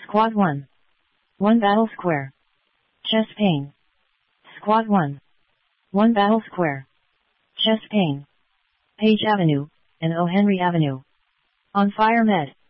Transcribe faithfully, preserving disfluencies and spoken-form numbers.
Squad one. one Battle Square. Chest pain. Squad one. one Battle Square. Chest pain. Page Avenue, and O. Henry Avenue. On Fire Med.